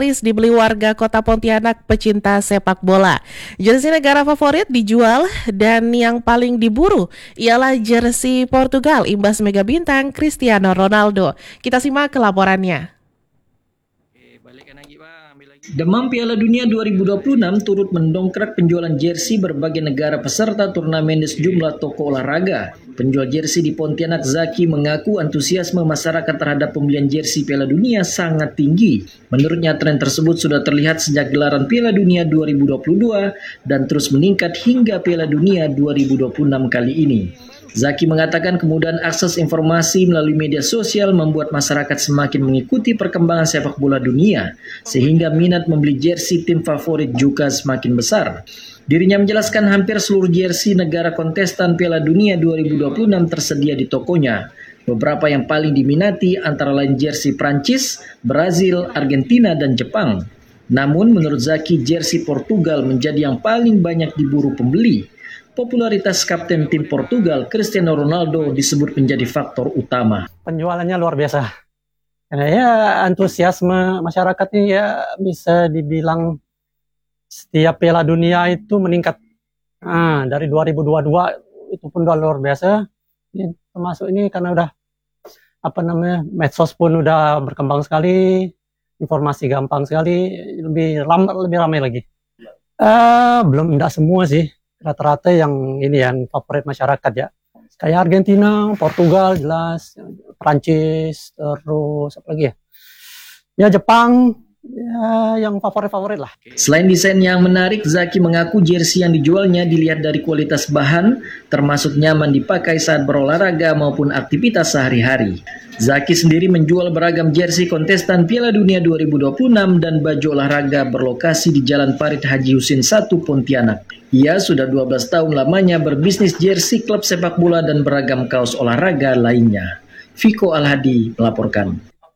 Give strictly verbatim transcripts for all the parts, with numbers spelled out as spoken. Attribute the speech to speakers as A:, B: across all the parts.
A: praktis dibeli warga kota Pontianak pecinta sepak bola. Jersey negara favorit dijual dan yang paling diburu ialah jersey Portugal imbas mega bintang Cristiano Ronaldo. Kita simak laporannya.
B: Demam Piala Dunia dua ribu dua puluh enam turut mendongkrak penjualan jersey berbagai negara peserta turnamen di sejumlah toko olahraga. Penjual jersey di Pontianak, Zaki, mengaku antusiasme masyarakat terhadap pembelian jersey Piala Dunia sangat tinggi. Menurutnya tren tersebut sudah terlihat sejak gelaran Piala Dunia dua ribu dua puluh dua dan terus meningkat hingga Piala Dunia dua ribu dua puluh enam kali ini. Zaki mengatakan kemudahan akses informasi melalui media sosial membuat masyarakat semakin mengikuti perkembangan sepak bola dunia, sehingga minat membeli jersey tim favorit juga semakin besar. Dirinya menjelaskan hampir seluruh jersey negara kontestan Piala Dunia dua ribu dua puluh enam tersedia di tokonya. Beberapa yang paling diminati antara lain jersey Prancis, Brazil, Argentina, dan Jepang. Namun menurut Zaki, jersey Portugal menjadi yang paling banyak diburu pembeli. Popularitas kapten tim Portugal, Cristiano Ronaldo, disebut menjadi faktor utama.
C: Penjualannya luar biasa. Karena ya antusiasme masyarakat ini ya bisa dibilang setiap Piala Dunia itu meningkat. Nah, dari dua ribu dua puluh dua itu pun udah luar biasa. Ini termasuk ini karena udah apa namanya medsos pun udah berkembang sekali, informasi gampang sekali, lebih ramai lebih ramai lagi. Uh, belum tidak semua sih. Rata-rata yang ini yang favorit masyarakat ya. Kayak Argentina, Portugal jelas, Prancis, terus apa lagi ya? Ya Jepang, ya yang favorit-favorit lah.
B: Selain desain yang menarik, Zaki mengaku jersey yang dijualnya dilihat dari kualitas bahan, termasuk nyaman dipakai saat berolahraga maupun aktivitas sehari-hari. Zaki sendiri menjual beragam jersey kontestan Piala Dunia dua ribu dua puluh enam dan baju olahraga berlokasi di Jalan Farid Haji Husin satu Pontianak. Ia sudah dua belas tahun lamanya berbisnis jersey klub sepak bola dan beragam kaos olahraga lainnya. Viko Alhadi melaporkan.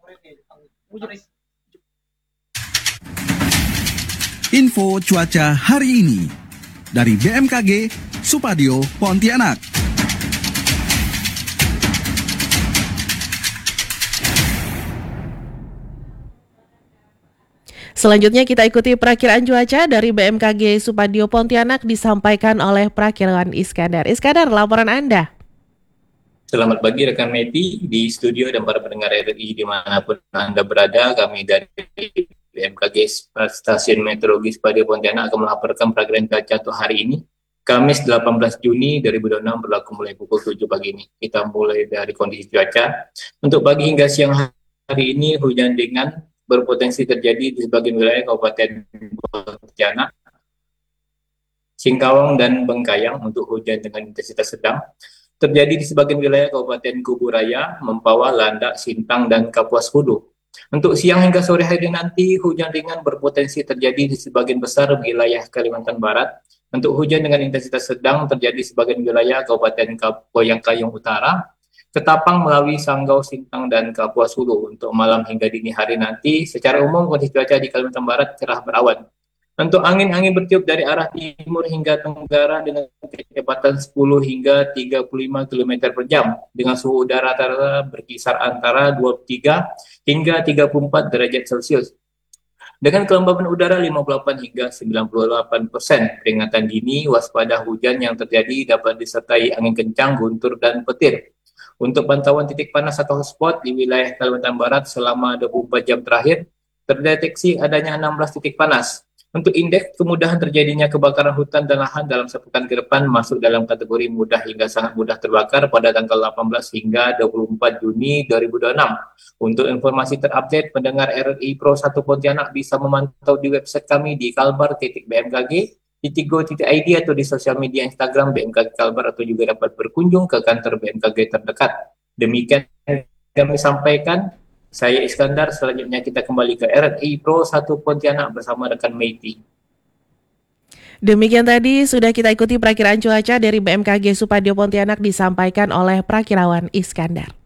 D: Info cuaca hari ini dari B M K G Supadio Pontianak.
A: Selanjutnya kita ikuti perakiraan cuaca dari B M K G Supadio Pontianak disampaikan oleh Prakirawan Iskandar. Iskandar, laporan Anda.
E: Selamat pagi rekan Meti di studio dan para pendengar R R I dimanapun Anda berada. Kami dari B M K G Stasiun Meteorologi Supadio Pontianak akan melaporkan perakiraan cuaca untuk hari ini, Kamis delapan belas Juni dua ribu dua puluh enam, berlaku mulai pukul tujuh pagi ini. Kita mulai dari kondisi cuaca. Untuk pagi hingga siang hari ini, hujan ringan berpotensi terjadi di sebagian wilayah Kabupaten Pontianak, Singkawang, dan Bengkayang. Untuk hujan dengan intensitas sedang terjadi di sebagian wilayah Kabupaten Kuburaya, Mempawah, Landak, Sintang, dan Kapuas Hulu. Untuk siang hingga sore hari nanti, hujan ringan berpotensi terjadi di sebagian besar wilayah Kalimantan Barat. Untuk hujan dengan intensitas sedang terjadi di sebagian wilayah Kabupaten Boyang Kayung Utara, Ketapang, Melawi, Sanggau, Sintang, dan Kapuas Hulu. Untuk malam hingga dini hari nanti, secara umum kondisi cuaca di Kalimantan Barat cerah berawan. Untuk angin-angin bertiup dari arah timur hingga tenggara dengan kecepatan sepuluh hingga tiga puluh lima kilometer per jam, dengan suhu udara rata-rata berkisar antara dua puluh tiga hingga tiga puluh empat derajat Celcius. Dengan kelembaban udara lima puluh delapan hingga sembilan puluh delapan persen. Peringatan dini waspada hujan yang terjadi dapat disertai angin kencang, guntur, dan petir. Untuk pantauan titik panas atau hotspot di wilayah Kalimantan Barat selama dua puluh empat jam terakhir, terdeteksi adanya enam belas titik panas. Untuk indeks kemudahan terjadinya kebakaran hutan dan lahan dalam sepekan ke depan masuk dalam kategori mudah hingga sangat mudah terbakar pada tanggal delapan belas hingga dua puluh empat Juni dua ribu dua puluh enam. Untuk informasi terupdate, pendengar R R I Pro satu Pontianak bisa memantau di website kami di kalbar titik b m k g titik go titik i d atau di sosial media Instagram B M K G Kalbar, atau juga dapat berkunjung ke kantor B M K G terdekat. Demikian kami sampaikan. Saya Iskandar. Selanjutnya kita kembali ke R R I Pro satu Pontianak bersama rekan Meiti.
A: Demikian tadi sudah kita ikuti perakiraan cuaca dari B M K G Supadio Pontianak disampaikan oleh Prakirawan Iskandar.